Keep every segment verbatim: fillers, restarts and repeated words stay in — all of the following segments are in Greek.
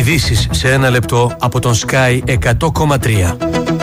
Ειδήσεις σε ένα λεπτό από τον Sky εκατό κόμμα τρία.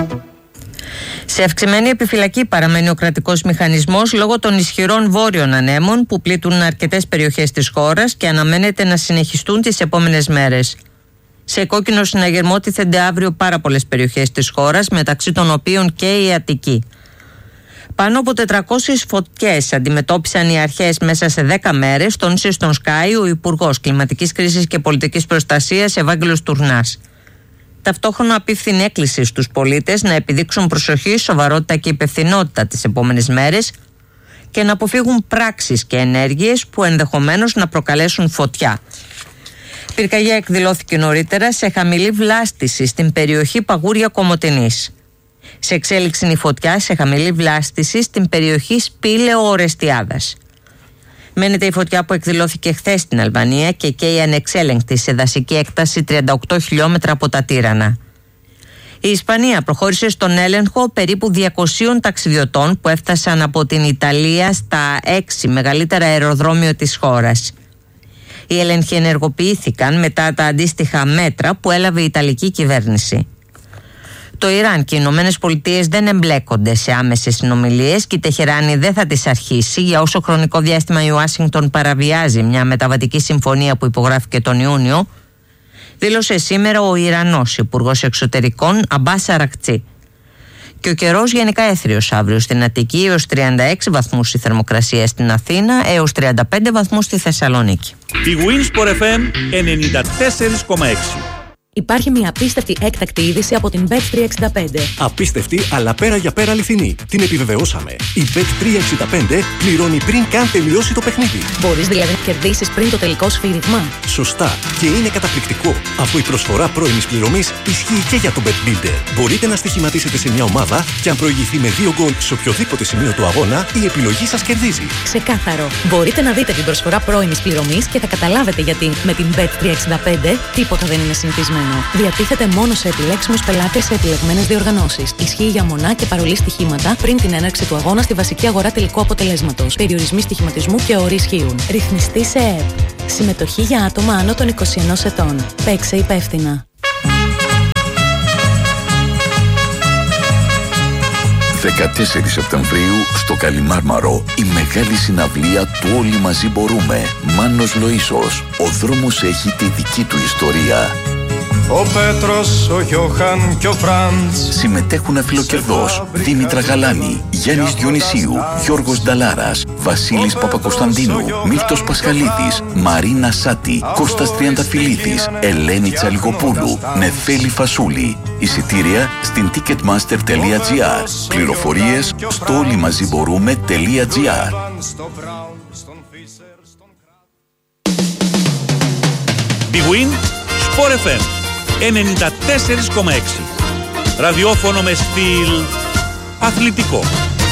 Σε αυξημένη επιφυλακή παραμένει ο κρατικός μηχανισμός λόγω των ισχυρών βόρειων ανέμων που πλήττουν αρκετές περιοχές της χώρας και αναμένεται να συνεχιστούν τις επόμενες μέρες. Σε κόκκινο συναγερμό τίθενται αύριο πάρα πολλές περιοχές της χώρας, μεταξύ των οποίων και η Αττική. Πάνω από τετρακόσιες φωτιές αντιμετώπισαν οι αρχές μέσα σε δέκα μέρες, τόνισε στον Sky ο Υπουργός Κλιματικής Κρίσης και Πολιτικής Προστασίας Ευάγγελος Τουρνάς. Ταυτόχρονα απίφθινε έκκληση στους πολίτες να επιδείξουν προσοχή, σοβαρότητα και υπευθυνότητα τις επόμενες μέρες και να αποφύγουν πράξεις και ενέργειες που ενδεχομένως να προκαλέσουν φωτιά. Πυρκαγιά εκδηλώθηκε νωρίτερα σε χαμηλή βλάστηση στην περιοχή Παγούρια Κομοτηνής. Σε εξέλιξη είναι η φωτιά σε χαμηλή βλάστηση στην περιοχή Σπήλαιο Ορεστιάδας. Μένεται η φωτιά που εκδηλώθηκε χθες στην Αλβανία και καίει ανεξέλεγκτη σε δασική έκταση τριάντα οκτώ χιλιόμετρα από τα Τύρανα. Η Ισπανία προχώρησε στον έλεγχο περίπου διακοσίων ταξιδιωτών που έφτασαν από την Ιταλία στα έξι μεγαλύτερα αεροδρόμια της χώρας. Οι έλεγχοι ενεργοποιήθηκαν μετά τα αντίστοιχα μέτρα που έλαβε η Ιταλική κυβέρνηση. Το Ιράν και οι Ηνωμένες Πολιτείες δεν εμπλέκονται σε άμεσες συνομιλίες και η Τεχεράνη δεν θα τις αρχίσει για όσο χρονικό διάστημα η Ουάσιγκτον παραβιάζει μια μεταβατική συμφωνία που υπογράφηκε τον Ιούνιο, δήλωσε σήμερα ο Ιρανός Υπουργός Εξωτερικών Αμπάς Αρακτσί. Και ο καιρός γενικά έθριος αύριο στην Αττική έως τριάντα έξι βαθμούς η θερμοκρασία στην Αθήνα έως τριάντα πέντε βαθμούς στη Θεσσαλονίκη. Η Winsport εφ εμ ενενήντα τέσσερα κόμμα έξι. Υπάρχει μια απίστευτη έκτακτη είδηση από την μπετ τριακόσια εξήντα πέντε. Απίστευτη, αλλά πέρα για πέρα αληθινή. Την επιβεβαιώσαμε. Η μπετ τριακόσια εξήντα πέντε πληρώνει πριν καν τελειώσει το παιχνίδι. Μπορείς δηλαδή να κερδίσεις πριν το τελικό σφύριγμα. Σωστά. Και είναι καταπληκτικό, αφού η προσφορά πρώιμης πληρωμής ισχύει και για το BetBuilder. Μπορείτε να στοιχηματίσετε σε μια ομάδα και αν προηγηθεί με δύο γκολ σε οποιοδήποτε σημείο του αγώνα, η επιλογή σας κερδίζει. Ξεκάθαρο. Μπορείτε να δείτε την προσφορά πρώιμης πληρωμής και θα καταλάβετε γιατί με την μπετ τριακόσια εξήντα πέντε τίποτα δεν είναι συνηθισμένο. Διατίθεται μόνο σε επιλέξιμους πελάτες σε επιλεγμένες διοργανώσεις. Ισχύει για μονά και παρολί στοιχήματα πριν την έναρξη του αγώνα στη βασική αγορά τελικού αποτελέσματος. Περιορισμοί στοιχηματισμού και όροι ισχύουν. Ρυθμιστή σε ΕΕΠ. Συμμετοχή για άτομα άνω των είκοσι ενός ετών. Παίξε υπεύθυνα. δεκατέσσερις Σεπτεμβρίου στο Καλιμάρμαρο η μεγάλη συναυλία του Όλοι Μαζί Μπορούμε. Μάνος Λοΐσος. Ο δρόμος έχει τη δική του ιστορία. Ο Πέτρος, ο Γιώχαν και ο Φραντς. Συμμετέχουν αφιλοκερδός Δήμητρα Γαλάνη, Γιάννης Διονυσίου, Γιώργος Νταλάρας, Βασίλης Παπακοσταντίνου, Μίλτος Πασχαλίδης, Μαρίνα Σάτη, Κώστας Τριανταφυλλίδης, Ελένη Τσαλιγοπούλου, Νεφέλη Φασούλη. Εισιτήρια στην ticketmaster τελεία gr. Πληροφορίες στο όλοιμαζιμπορούμε τελεία gr. Big Win Sport εφ εμ ενενήντα τέσσερα κόμμα έξι. Ραδιόφωνο με στυλ αθλητικό.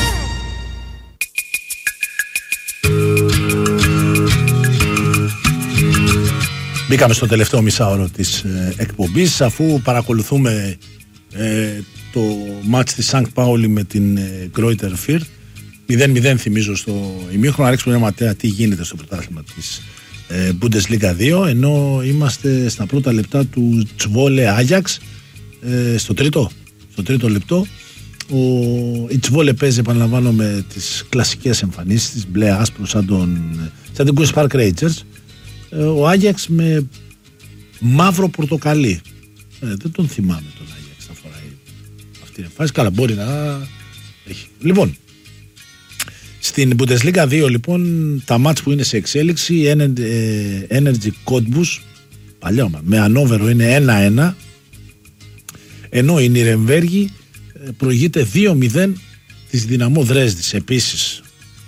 Μπήκαμε στο τελευταίο μισάωρο της ε, εκπομπής, αφού παρακολουθούμε ε, το μάτς της Σανκ Πάολη με την ε, Γκρόιτερ Φιρτ. μηδέν μηδέν θυμίζω στο ημίχρονο. Να ρίξουμε μια ματέα τι γίνεται στο πρωτάθλημα της ε, Bundesliga δύο, ενώ είμαστε στα πρώτα λεπτά του Τσβόλε Άγιαξ, ε, στο τρίτο, στο τρίτο λεπτό. Ο, η Τσβόλε παίζει, επαναλαμβάνω, με τις κλασικές εμφανίσεις της, μπλε άσπρο σαν, τον, σαν την Queen's Park Rangers. Ο Άγιαξ με μαύρο πορτοκαλί. Ε, δεν τον θυμάμαι τον Άγιαξ να φοράει αυτή την εμφάνιση. Καλά, μπορεί να έχει. Λοιπόν, στην Bundesliga δύο, λοιπόν, τα μάτς που είναι σε εξέλιξη, Energy Cottbus, παλιά με ανόβερο είναι ένα ένα, ενώ η Νιρεμβέργη προηγείται δύο μηδέν της Δυναμό Δρέσδης. Επίσης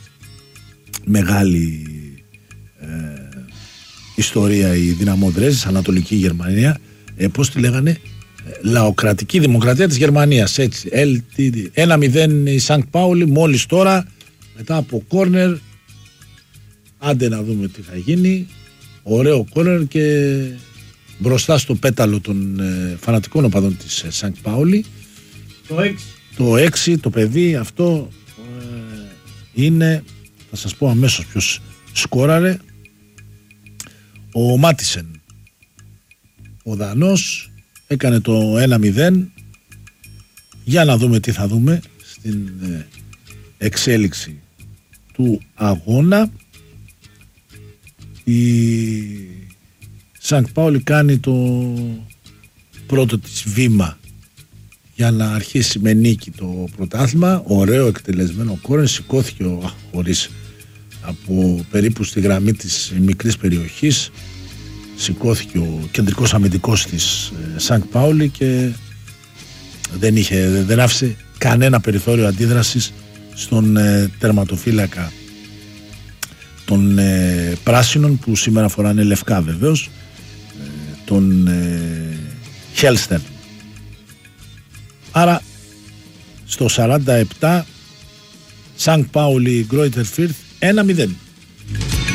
μεγάλη ε, ιστορία η Δυναμό Δρέσδης, Ανατολική Γερμανία, ε, πώς τη λέγανε, Λαοκρατική Δημοκρατία της Γερμανίας, έτσι, ένα μηδέν η Σανκ Πάολη μόλις τώρα, μετά από κόρνερ. Άντε να δούμε τι θα γίνει. Ωραίο κόρνερ και μπροστά στο πέταλο των ε, φανατικών οπαδών της ε, Σανκ Πάολη. Το έξι. Το έξι, το παιδί αυτό ε, είναι, θα σας πω αμέσως ποιος σκόραρε. Ο Μάτισεν. ο Δανός, έκανε το ένα μηδέν. Για να δούμε τι θα δούμε στην ε, εξέλιξη του αγώνα. Η Σανκ Πάολη κάνει το πρώτο της βήμα για να αρχίσει με νίκη το πρωτάθλημα. Ωραίο εκτελεσμένο κόρνερ, σηκώθηκε ο Αχωρίς από περίπου στη γραμμή της μικρής περιοχής, σηκώθηκε ο κεντρικός αμυντικός της Σανκ Πάολη και δεν, είχε, δεν άφησε κανένα περιθώριο αντίδρασης στον ε, τερματοφύλακα των ε, πράσινων, που σήμερα φοράνε λευκά βεβαίως, ε, τον ε, Χέλστερ. Άρα στο σαράντα επτά Σανκ Πάολη Γκρόιτερ Φίρθ ένα μηδέν.